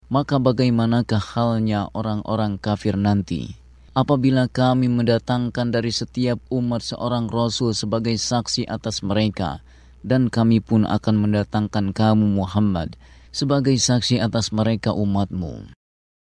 Maka bagaimanakah halnya orang-orang kafir nanti? Apabila kami mendatangkan dari setiap umat seorang Rasul sebagai saksi atas mereka, dan kami pun akan mendatangkan kamu Muhammad sebagai saksi atas mereka umatmu.